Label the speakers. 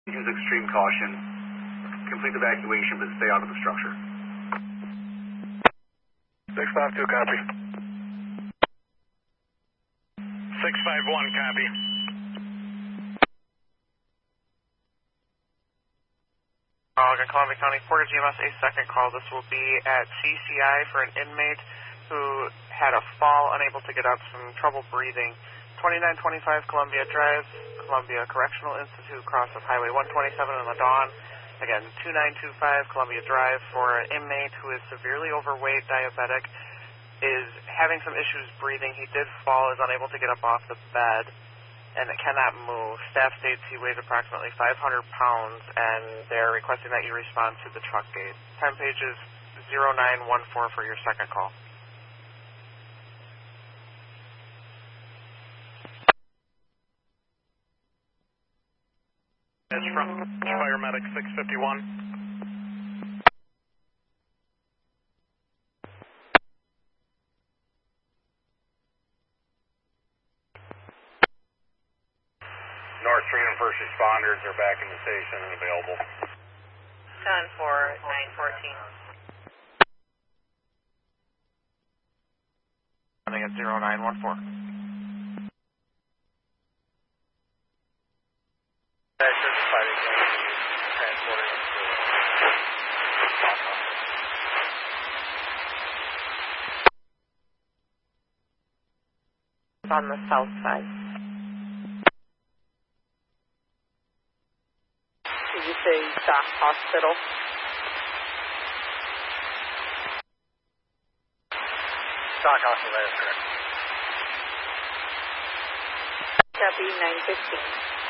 Speaker 1: Use extreme caution. Complete evacuation, but stay out of the structure.
Speaker 2: 652, copy. 651, copy.
Speaker 3: Columbia County, Porter GMS, a second call. This will be at CCI for an inmate who had a fall, unable to get up, some trouble breathing. 2925 Columbia Drive, Columbia Correctional Institute, cross of Highway 127 in the dawn. Again, 2925 Columbia Drive for an inmate who is severely overweight, diabetic, is having some issues breathing. He did fall, is unable to get up off the bed, and cannot move. Staff states he weighs approximately 500 pounds, and they're requesting that you respond to the truck gate. Time page is 0914 for your second call.
Speaker 2: It's from Fire Medic 651.
Speaker 4: North Freedom first responders are back in the station and available.
Speaker 5: 10-4-914.
Speaker 3: Running at 0914.
Speaker 5: On the south side. Did you say Stock Hospital?
Speaker 4: Stock Hospital, that is correct.
Speaker 5: Copy 915.